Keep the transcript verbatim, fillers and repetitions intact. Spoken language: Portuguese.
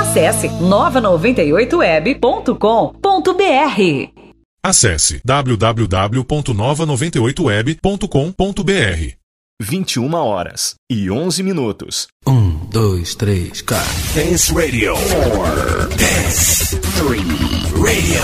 Acesse nova noventa e oito web ponto com ponto br. Acesse w w w ponto nova noventa e oito web ponto com ponto br. vinte e uma horas e onze minutos. Um, dois, três, quatro. Dance Radio. Four, Dance three Radio.